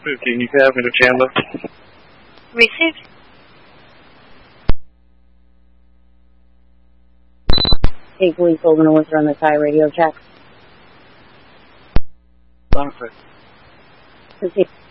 Can you have me to Chandler? Received. Hey, police, Golden Oyster on the Thai radio check. Hold on a second.